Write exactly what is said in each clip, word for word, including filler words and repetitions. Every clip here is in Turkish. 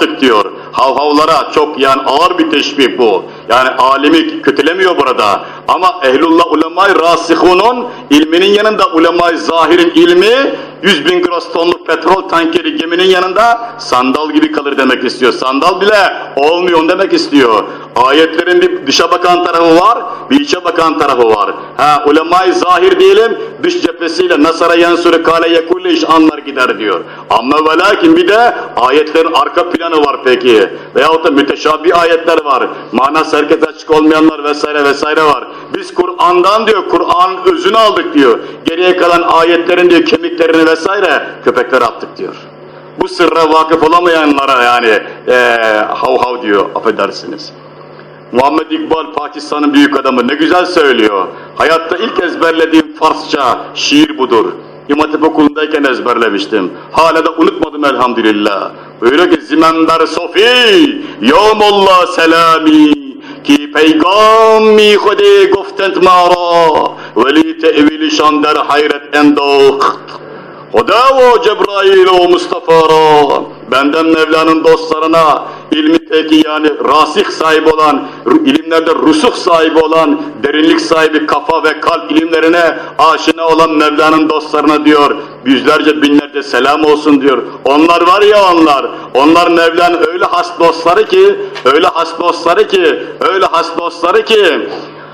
yaptık diyor. Havhavlara çok yani ağır bir teşbih bu. Yani alimi kötülemiyor burada. Ama ehlullah ulemay rasihunun ilminin yanında ulemay zahirin ilmi yüz bin gross tonluk petrol tankeri geminin yanında sandal gibi kalır demek istiyor. Sandal bile olmuyor demek istiyor. Ayetlerin bir dışa bakan tarafı var, bir içe bakan tarafı var. Ha, ulemay zahir diyelim, dış cephesiyle nasara yansuru kâle yekulle iş anlar gider diyor. Ama ve lakin bir de ayetlerin arka planı var peki. Veyahut da müteşabih ayetler var. Manası herkese açık olmayanlar vesaire vesaire var. Biz Kur'an'dan diyor, Kur'an'ın özünü aldık diyor. Geriye kalan ayetlerin diyor kemiklerini vesaire köpeklere attık diyor. Bu sırra vakıf olamayanlara yani ee, hav hav diyor, affedersiniz. Muhammed İkbal Pakistan'ın büyük adamı ne güzel söylüyor. Hayatta ilk ezberlediğim Farsça şiir budur. İmam Hatip okulundayken ezberlemiştim. Hala da unutmadım elhamdülillah. Buyuruyor ki Zimender Sofi Yevmullah selami ki peygami khudi guftend mara veli tevili şander hayret endoht Huda o Cebrail o Mustafa'ra benden Mevla'nın dostlarına ilmi peki yani rasih sahibi olan, ilimlerde rusuh sahibi olan, derinlik sahibi kafa ve kalp ilimlerine aşina olan Mevla'nın dostlarına diyor, yüzlerce binlerce selam olsun diyor. Onlar var ya onlar, onlar Mevla'nın öyle has dostları ki, öyle has dostları ki, öyle has dostları ki,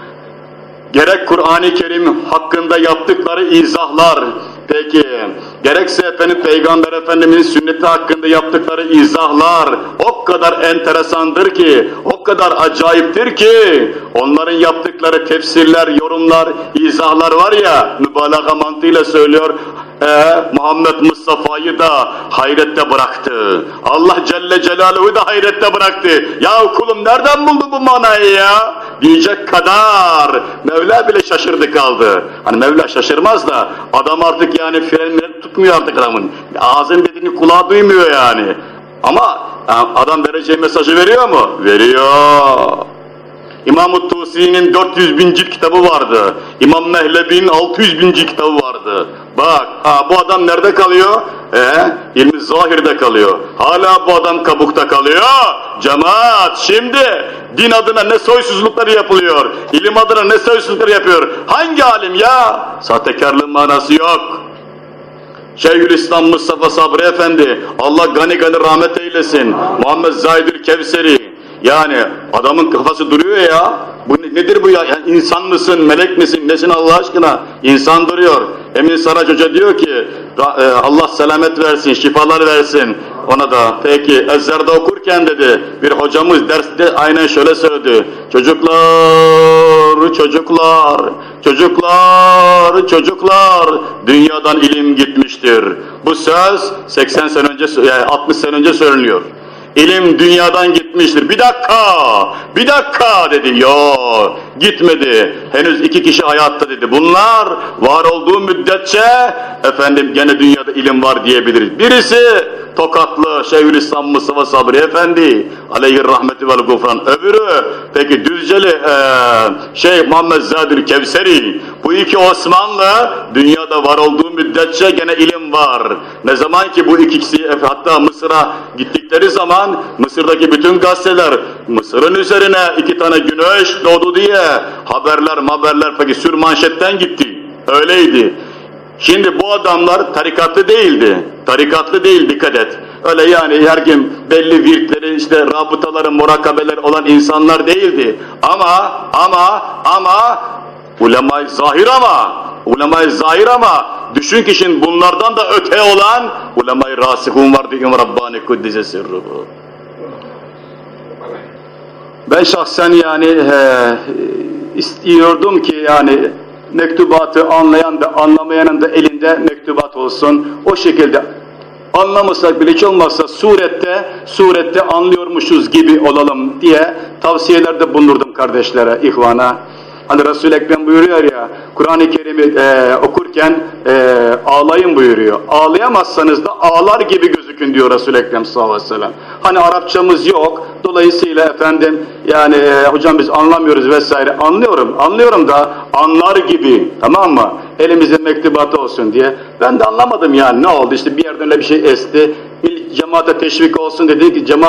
gerek Kur'an-ı Kerim hakkında yaptıkları izahlar, peki, gerekse efendim Peygamber Efendimiz'in sünneti hakkında yaptıkları izahlar o kadar enteresandır ki, o kadar acayiptir ki, onların yaptıkları tefsirler, yorumlar, izahlar var ya, mübalağa mantığıyla söylüyor, Ee, Muhammed Mustafa'yı da hayrette bıraktı. Allah Celle Celaluhu da hayrette bıraktı. Ya kulum nereden buldu bu manayı ya? Diyecek kadar Mevla bile şaşırdı kaldı. Hani Mevla şaşırmaz da adam artık yani frenleri tutmuyor artık adamın. Ağzın dediğini kulağı duymuyor yani. Ama adam vereceği mesajı veriyor mu? Veriyor. İmam-ı Tusi'nin dört yüz bin cilt kitabı vardı. İmam Mehlebi'nin altı yüz bin cilt kitabı vardı. Bak, ha, bu adam nerede kalıyor? Ee, ilmi zahirde kalıyor. Hala bu adam kabukta kalıyor. Cemaat şimdi din adına ne soysuzlukları yapılıyor, ilim adına ne soysuzlukları yapıyor. Hangi alim ya? Sahtekarlığın manası yok. Şeyhülislam Mustafa Sabri Efendi, Allah gani gani rahmet eylesin. Muhammed Zahidül Kevseri. Yani adamın kafası duruyor ya. Bu nedir bu ya? Yani insan mısın, melek misin, nesin Allah aşkına? İnsan duruyor. Emin Saraç Hoca diyor ki Allah selamet versin, şifalar versin ona da. Peki Ezzer'de okurken dedi bir hocamız derste aynen şöyle söyledi. Çocuklar, çocuklar, çocuklar, çocuklar, dünyadan ilim gitmiştir. Bu söz seksen sene önce, yani altmış sene önce söyleniyor. İlim dünyadan gitmiştir. Bir dakika, bir dakika dedi. Yo, gitmedi. Henüz iki kişi hayatta dedi. Bunlar var olduğu müddetçe efendim gene dünyada ilim var diyebiliriz. Birisi Tokatlı Şeyhülislam Mustafa Sabri Efendi aleyhir rahmeti vel gufran. Öbürü peki Düzceli e, Şeyh Muhammed Zahidül Kevseri. Bu iki Osmanlı dünyada var olduğu müddetçe gene ilim var. Ne zaman ki bu ikisi hatta Mısır'a gittikleri zaman Mısır'daki bütün gazeteler Mısır'ın üzerine iki tane güneş doğdu diye haberler haberler peki sür manşetten gitti. Öyleydi. Şimdi bu adamlar tarikatlı değildi. Tarikatlı değil, dikkat et. Öyle yani her gün belli virtleri, işte rabıtaları, murakabeler olan insanlar değildi. Ama, ama, ama, ulema-i zahir ama, ulema-i zahir ama, düşün ki şimdi bunlardan da öte olan ulema-i rasihun vardı. İmam Rabbani Kuddise Sirruhu. Ben şahsen yani he, istiyordum ki yani mektubatı anlayan da anlamayanın da elinde mektubat olsun. O şekilde anlamasak bile hiç olmazsa surette, surette anlıyormuşuz gibi olalım diye tavsiyelerde bulunurdum kardeşlere, ihvana. Hani Resul-i Ekrem buyuruyor ya, Kur'an-ı Kerim'i e, okurken e, ağlayın buyuruyor. Ağlayamazsanız da ağlar gibi gözükün diyor Resul-i Ekrem sallallahu aleyhi ve sellem. Hani Arapçamız yok, dolayısıyla efendim yani e, hocam biz anlamıyoruz vesaire. Anlıyorum, anlıyorum da anlar gibi, tamam mı? Elimizde mektubatı olsun diye. Ben de anlamadım yani ne oldu işte bir yerden öyle bir şey esti. Cemaate teşvik olsun dedi ki cemaat